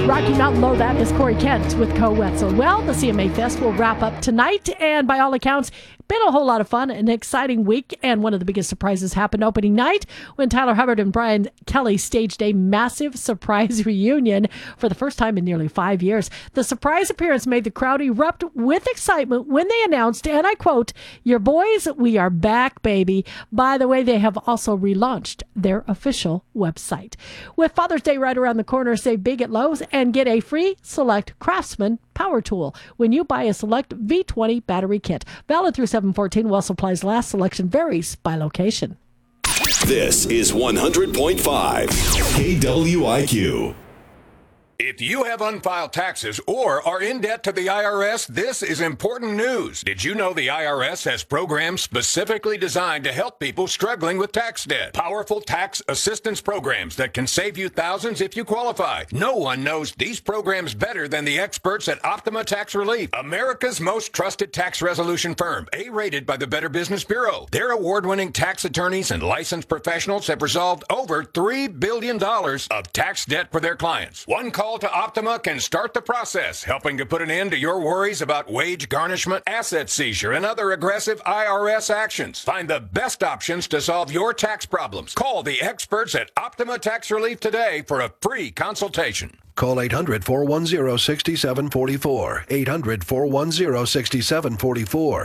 Rocky Mountain Low, that is Corey Kent with Co Wetzel. Well, the CMA Fest will wrap up tonight, and by all accounts, been a whole lot of fun, an exciting week, and one of the biggest surprises happened opening night when Tyler Hubbard and Brian Kelly staged a massive surprise reunion for the first time in nearly 5 years. The surprise appearance made the crowd erupt with excitement when they announced, and I quote, "Your boys, we are back, baby." By the way, they have also relaunched their official website. With Father's Day right around the corner, save big at Lowe's and get a free Select Craftsman power tool when you buy a Select V20 battery kit. Valid through 7/14 while supplies last. Selection varies by location. This is 100.5 KWIQ. If you have unfiled taxes or are in debt to the IRS, this is important news. Did you know the IRS has programs specifically designed to help people struggling with tax debt? Powerful tax assistance programs that can save you thousands if you qualify. No one knows these programs better than the experts at Optima Tax Relief, America's most trusted tax resolution firm, A-rated by the Better Business Bureau. Their award-winning tax attorneys and licensed professionals have resolved over $3 billion of tax debt for their clients. One call to Optima can start the process, helping to put an end to your worries about wage garnishment, asset seizure, and other aggressive IRS actions. Find the best options to solve your tax problems. Call the experts at Optima Tax Relief today for a free consultation. Call 800-410-6744. 800-410-6744.